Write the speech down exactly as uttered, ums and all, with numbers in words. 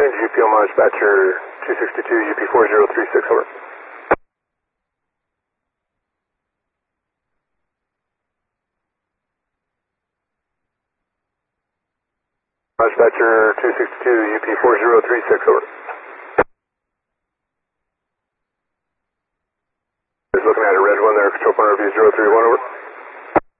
G P L dispatcher two sixty-two, U P four zero three six, over. Dispatcher two sixty-two, U P four zero three six, over. Just looking at a red one there, control point review zero three one, over.